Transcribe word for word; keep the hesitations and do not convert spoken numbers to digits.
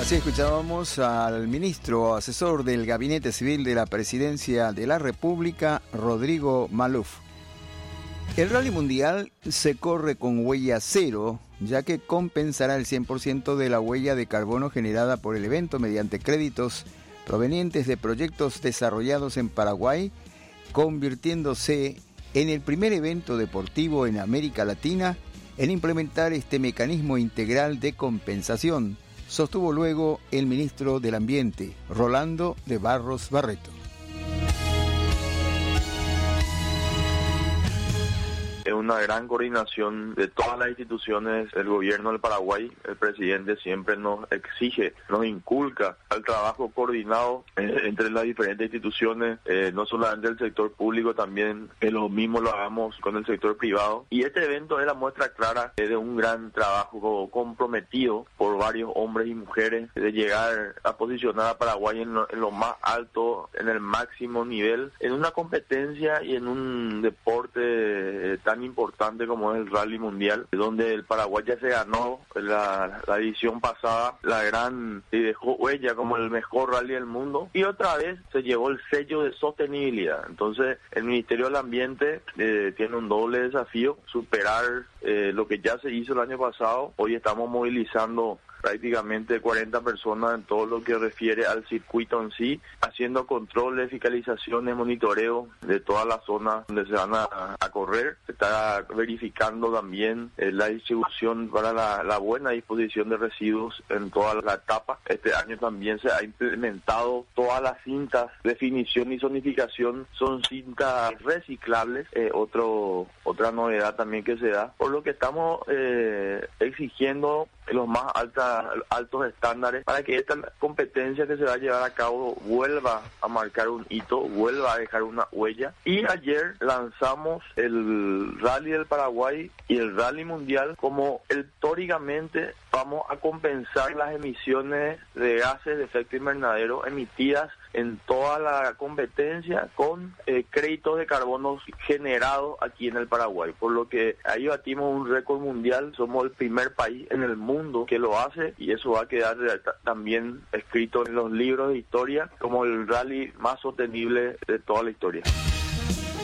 Así escuchábamos al ministro asesor del Gabinete Civil de la Presidencia de la República, Rodrigo Maluf. El Rally Mundial se corre con huella cero, ya que compensará el cien por ciento de la huella de carbono generada por el evento mediante créditos provenientes de proyectos desarrollados en Paraguay, convirtiéndose en el primer evento deportivo en América Latina en implementar este mecanismo integral de compensación, sostuvo luego el ministro del Ambiente, Rolando de Barros Barreto. Es una gran coordinación de todas las instituciones del gobierno del Paraguay. El presidente siempre nos exige, nos inculca al trabajo coordinado eh, entre las diferentes instituciones, eh, no solamente del sector público, también que lo mismo lo hagamos con el sector privado. Y este evento es la muestra clara eh, de un gran trabajo comprometido por varios hombres y mujeres de llegar a posicionar a Paraguay en lo, en lo más alto, en el máximo nivel, en una competencia y en un deporte eh, tan importante como es el Rally Mundial, donde el Paraguay ya se ganó la, la edición pasada, la gran, y dejó huella como el mejor rally del mundo, y otra vez se llevó el sello de sostenibilidad. Entonces el Ministerio del Ambiente eh, tiene un doble desafío: superar eh, lo que ya se hizo el año pasado. Hoy estamos movilizando prácticamente cuarenta personas en todo lo que refiere al circuito en sí, haciendo controles, fiscalizaciones, monitoreo de toda la zona donde se van a, a correr. Se está verificando también eh, la distribución para la, la buena disposición de residuos en toda la etapa. Este año también se ha implementado todas las cintas de definición y zonificación, son cintas reciclables, eh, otro otra novedad también que se da, por lo que estamos eh, exigiendo los más alta, altos estándares para que esta competencia que se va a llevar a cabo vuelva a marcar un hito, vuelva a dejar una huella. Y ayer lanzamos el Rally del Paraguay y el Rally Mundial como históricamente vamos a compensar las emisiones de gases de efecto invernadero emitidas en toda la competencia con eh, créditos de carbono generados aquí en el Paraguay, por lo que ahí batimos un récord mundial. Somos el primer país en el mundo que lo hace, y eso va a quedar también escrito en los libros de historia como el rally más sostenible de toda la historia.